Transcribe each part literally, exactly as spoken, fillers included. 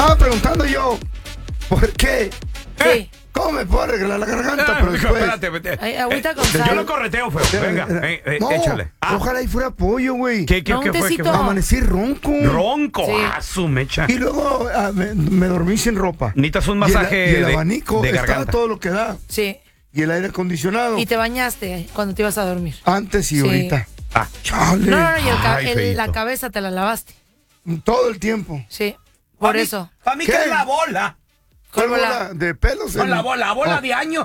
Estaba preguntando yo, ¿por qué? Sí. ¿Cómo me puedo arreglar la garganta? Ah, Pero después... espérate, espérate. Ay, agüita con Eh, sal. Yo lo correteo, feo. Venga, eh, eh, no, échale. Ah, ojalá y fuera pollo, güey. ¿Qué, qué, No, qué un fue? ¿Qué tecito. fue? Amanecí ronco. Ronco. Sí. Ah, su mecha. Y luego ah, me, me dormí sin ropa. Necesitas un Y el- masaje y el, de- abanico de estaba garganta. todo lo que da. Sí. Y el aire acondicionado. Y te bañaste cuando te ibas a dormir. Antes y Sí. ahorita. Ah, Chale. No, no, no, y el ca- Ay, el- feíto. la cabeza te la lavaste. Todo el tiempo. Sí. Por Pa' mí- eso. Para mí ¿Qué? que es la bola. ¿Cuál ¿Cómo la- bola de pelos? Con en- la bola, la bola Ah, de años.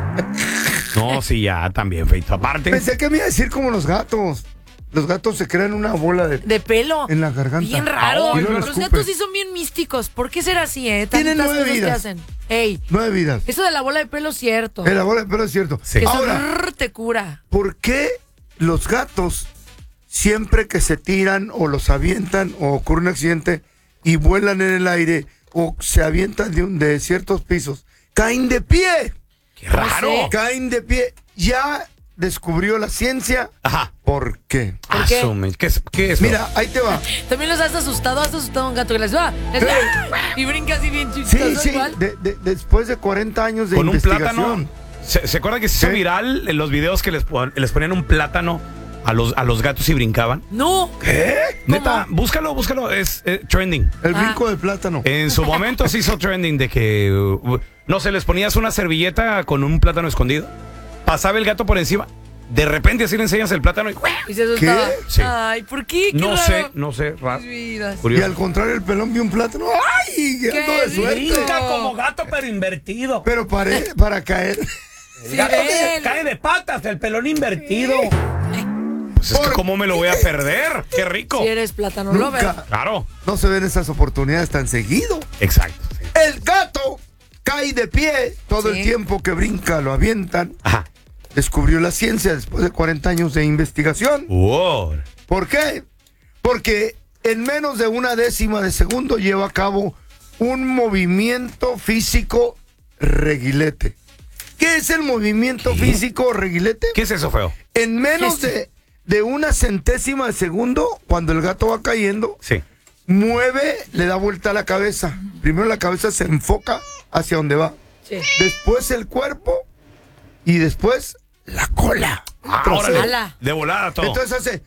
no, sí, ya también, feito. Aparte. Pensé que me iba a decir como los gatos. Los gatos se crean una bola de... De pelo. En la garganta. Bien raro. Ay, no lo Los escupe. gatos sí son bien místicos. ¿Por qué será así, eh? Tienen Tantas nueve cosas que vidas. hacen. Ey, Nueve vidas. eso de la bola de pelo es cierto. Eh, la bola de pelo es cierto. Sí. Que eso Ahora, rrr, te cura. ¿por qué los gatos siempre que se tiran o los avientan o ocurre un accidente y vuelan en el aire o se avientan de, un, de ciertos pisos, caen de pie? Qué raro. sé. Caen de pie. Ya descubrió la ciencia. Ajá. ¿Por qué? ¿Por Ah, qué? su mecha. ¿Qué es? ¿Qué es? Mira, ahí te va. También los has asustado. Has asustado a un gato que les va. Les va y brinca así bien Sí, chistoso sí. igual. de- de- después de cuarenta años de Con un investigación. plátano. ¿Se, ¿se acuerda que se hizo ¿Qué? viral en los videos que les, pon- les ponían un plátano a los, a los gatos y brincaban? No. ¿Qué? Neta, búscalo, búscalo. Es eh, trending. El Ah. brinco de plátano. En su momento se hizo trending de que, uh, no sé, les ponías una servilleta con un plátano escondido. Pasaba el gato por encima. De repente así le enseñas el plátano y... Y se asustaba. ¿Qué? Sí. Ay, ¿por qué? Qué No raro. sé, no sé. ra- Mis vidas. Y Curioso. al contrario, el pelón vio un plátano. ¡Ay! ¡Qué ¡Ando de suerte! Brinca como gato, pero invertido. Pero paré para caer. El gato ven. se cae de patas, el pelón invertido. Pues es que Por- ¿cómo me lo voy a perder? ¡Qué rico! Si eres plátano lover. Nunca. Claro. No se ven esas oportunidades tan seguido. Exacto. sí. El gato cae de pie todo Sí. el tiempo que brinca, lo avientan. Ajá. Descubrió la ciencia después de cuarenta años de investigación. Wow. ¿Por qué? Porque en menos de una décima de segundo lleva a cabo un movimiento físico reguilete. ¿Qué es el movimiento físico reguilete? ¿Qué es eso, feo? En menos de, de una centésima de segundo, cuando el gato va cayendo, Sí. mueve, le da vuelta a la cabeza. Primero la cabeza se enfoca hacia donde va. Sí. Después el cuerpo y después la cola. Ah, Trasero. órale. Ala. De volada todo. Entonces hace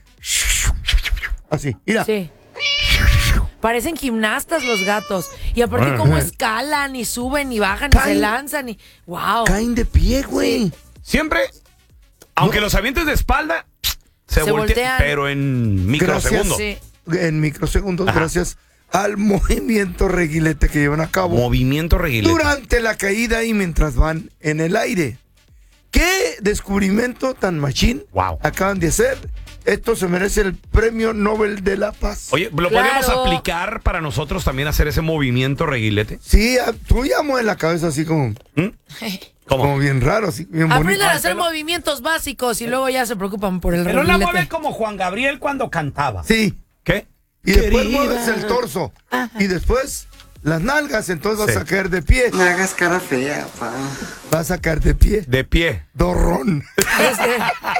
así. Mira. Sí. Parecen gimnastas los gatos. Y aparte Bueno. cómo escalan y suben y bajan y se Caen. lanzan y... ¡Wow! Caen de pie, güey. Siempre, aunque los avientes de espalda, se, Se voltean, voltean. pero en microsegundos. Sí. En microsegundos, Ajá. gracias al movimiento reguilete que llevan a cabo Movimiento reguilete. durante la caída y mientras van en el aire. ¿Qué descubrimiento tan machín Wow. acaban de hacer? Esto se merece el Premio Nobel de la Paz. Oye, ¿lo Claro. podríamos aplicar para nosotros también hacer ese movimiento reguilete? Sí, a- tú ya mueves la cabeza así como, ¿Mm? ¿Cómo? como bien raro, así bien bonito. Aprendan a Ah, hacer pero- movimientos básicos y luego ya se preocupan por el Pero la reguilete. mueve como Juan Gabriel cuando cantaba. Sí, ¿Qué? y después Querida. mueves el torso. Y después las nalgas, entonces vas Sí. a caer de pie. No hagas cara fea, pa. Vas a caer de pie. De pie. Dorrón. Este,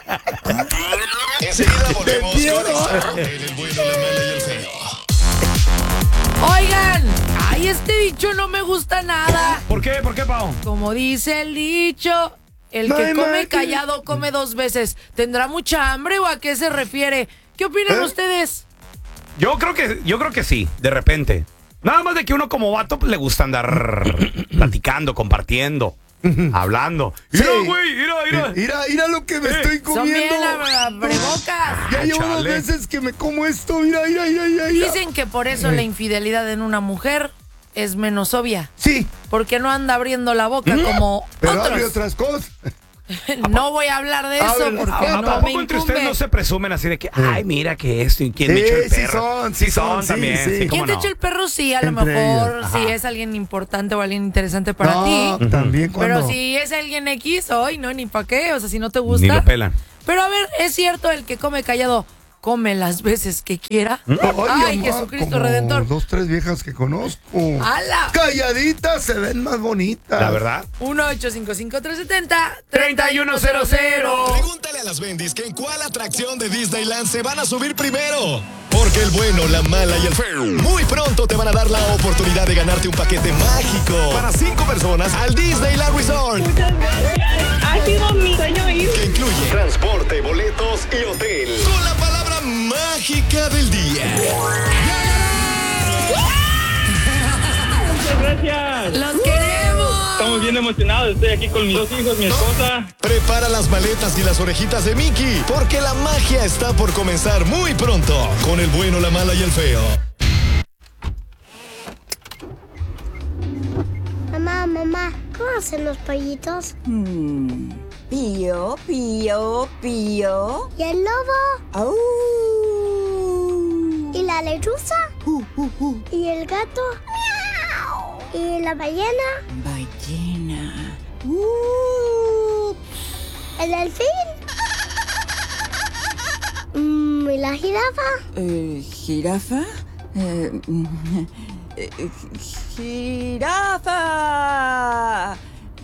Enseguida volvemos Te con quiero. esto, en el bueno, la mala y el feo. Oigan, ay, este dicho no me gusta nada. ¿Por qué? ¿Por qué, Pau? Como dice el dicho, el No que hay come más que- callado come dos veces. ¿Tendrá mucha hambre o a qué se refiere? ¿Qué opinan ¿Eh? ustedes? Yo creo que, yo creo que sí, de repente. Nada más de que uno como vato pues, le gusta andar platicando, compartiendo, hablando. Mira, Sí. güey, mira, mira. Mira, mira lo que me Eh. estoy Son bien comiendo. abrebocas. Ya Ah, llevo dos chale. veces que me como esto. Mira, mira, mira, mira. mira. Dicen que por eso la infidelidad en una mujer es menos obvia. Sí, Porque no anda abriendo la boca como pero otros. hay otras cosas. No voy a hablar de eso Ábrela. porque ¿A, a no me poco entre incumbe. ustedes no se presumen así de que, ay, mira que esto y quién me Sí, echó el sí perro? son, sí son, sí, también. sí. Sí, ¿cómo ¿Quién te no? echó el perro? Sí, a lo Entre mejor ellas. si Ajá. es alguien importante o alguien interesante para No, ti. también cuando... Pero si es alguien X, hoy no, ni para qué, o sea, si no te Ni gusta. lo pelan. Pero a ver, es cierto, el que come callado come las veces que quiera. Ay, Ay, mamá, Jesucristo como Redentor. Dos, tres viejas que conozco. ¡Hala! Calladitas se ven más bonitas. La verdad. uno ocho cinco cinco tres siete cero tres uno cero cero. Pregúntale a las bendis que en cuál atracción de Disneyland se van a subir primero. Porque el bueno, la mala y el feo muy pronto te van a dar la oportunidad de ganarte un paquete mágico para cinco personas al Disneyland Resort. Muchas gracias. Ha sido mi sueño ir. Que incluye transporte, boletos y hotel. Con la palabra mágica del día. Muchas gracias. ¡Los queremos! Estamos bien emocionados. Estoy aquí con mis dos hijos, mi esposa. Prepara las maletas y las orejitas de Mickey, porque la magia está por comenzar muy pronto con el bueno, la mala y el feo. Mamá, mamá, ¿cómo hacen los pollitos? Hmm. Pío, pío, pío. ¿Y el lobo? Au. ¿Y la lechuza? Uh, uh, uh. ¿Y el gato? ¡Miau! ¿Y la ballena? Ballena. Uh. ¿El delfín? Mm, ¿Y la jirafa? Eh, ¿Jirafa? Eh, eh, ¡Jirafa!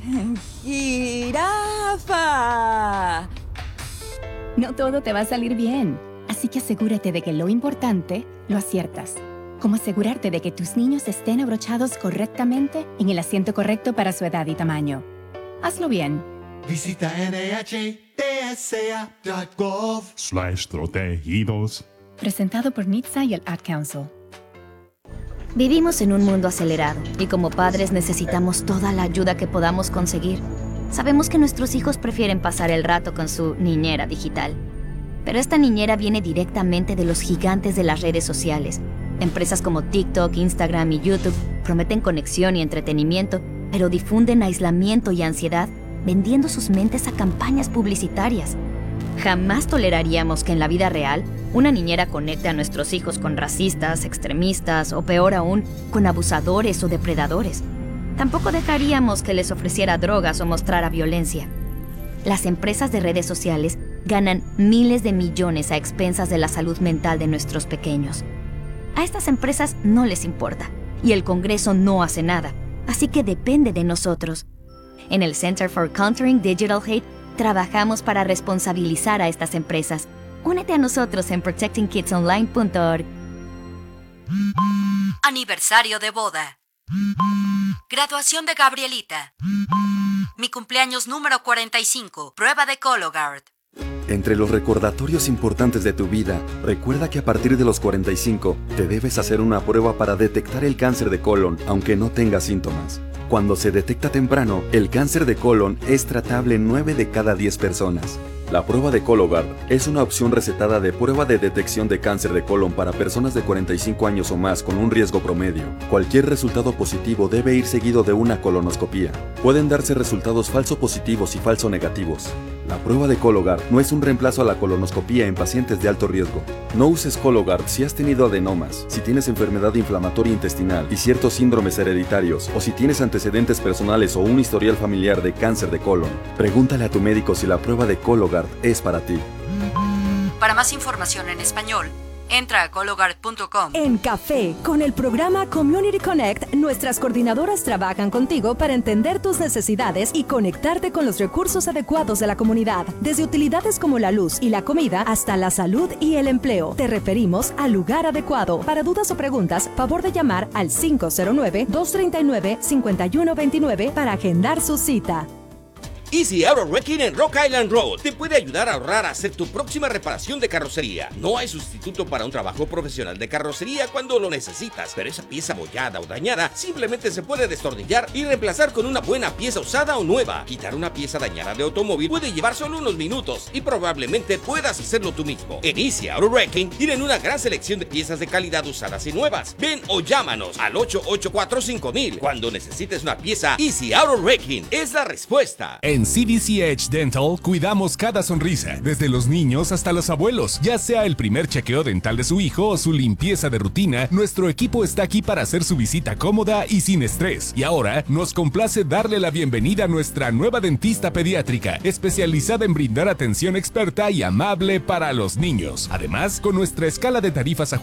¡Jirafa! No todo te va a salir bien, así que asegúrate de que lo importante lo aciertas. Como asegurarte de que tus niños estén abrochados correctamente en el asiento correcto para su edad y tamaño. Hazlo bien. Visita N H T S A punto gov slash protegidos. Presentado por N H T S A y el Ad Council. Vivimos en un mundo acelerado y como padres necesitamos toda la ayuda que podamos conseguir. Sabemos que nuestros hijos prefieren pasar el rato con su niñera digital. Pero esta niñera viene directamente de los gigantes de las redes sociales. Empresas como TikTok, Instagram y YouTube prometen conexión y entretenimiento, pero difunden aislamiento y ansiedad, vendiendo sus mentes a campañas publicitarias. Jamás toleraríamos que en la vida real una niñera conecte a nuestros hijos con racistas, extremistas o peor aún, con abusadores o depredadores. Tampoco dejaríamos que les ofreciera drogas o mostrara violencia. Las empresas de redes sociales ganan miles de millones a expensas de la salud mental de nuestros pequeños. A estas empresas no les importa y el Congreso no hace nada, así que depende de nosotros. En el Center for Countering Digital Hate trabajamos para responsabilizar a estas empresas. Únete a nosotros en protecting kids online punto org. Aniversario de boda. Graduación de Gabrielita. Mi cumpleaños número cuarenta y cinco. Prueba de Cologuard. Entre los recordatorios importantes de tu vida, recuerda que a partir de los cuarenta y cinco te debes hacer una prueba para detectar el cáncer de colon, aunque no tengas síntomas. Cuando se detecta temprano, el cáncer de colon es tratable en nueve de cada diez personas. La prueba de Cologuard es una opción recetada de prueba de detección de cáncer de colon para personas de cuarenta y cinco años o más con un riesgo promedio. Cualquier resultado positivo debe ir seguido de una colonoscopía. Pueden darse resultados falso positivos y falso negativos. La prueba de Cologuard no es un reemplazo a la colonoscopía en pacientes de alto riesgo. No uses Cologuard si has tenido adenomas, si tienes enfermedad inflamatoria intestinal y ciertos síndromes hereditarios, o si tienes antecedentes personales o un historial familiar de cáncer de colon. Pregúntale a tu médico si la prueba de Cologuard es para ti. Para más información en español, entra a Cologuard punto com. En Café, con el programa Community Connect, nuestras coordinadoras trabajan contigo para entender tus necesidades y conectarte con los recursos adecuados de la comunidad. Desde utilidades como la luz y la comida hasta la salud y el empleo. Te referimos al lugar adecuado. Para dudas o preguntas, favor de llamar al cinco cero nueve, dos tres nueve, cinco uno dos nueve para agendar su cita. Easy Auto Wrecking en Rock Island Road te puede ayudar a ahorrar a hacer tu próxima reparación de carrocería. No hay sustituto para un trabajo profesional de carrocería cuando lo necesitas, pero esa pieza abollada o dañada simplemente se puede destornillar y reemplazar con una buena pieza usada o nueva. Quitar una pieza dañada de automóvil puede llevar solo unos minutos y probablemente puedas hacerlo tú mismo. En Easy Auto Wrecking tienen una gran selección de piezas de calidad usadas y nuevas. Ven o llámanos al ocho ocho cuatro cinco mil. Cuando necesites una pieza, Easy Auto Wrecking es la respuesta. En En C D C Edge Dental cuidamos cada sonrisa, desde los niños hasta los abuelos. Ya sea el primer chequeo dental de su hijo o su limpieza de rutina, nuestro equipo está aquí para hacer su visita cómoda y sin estrés. Y ahora nos complace darle la bienvenida a nuestra nueva dentista pediátrica, especializada en brindar atención experta y amable para los niños. Además, con nuestra escala de tarifas ajustadas,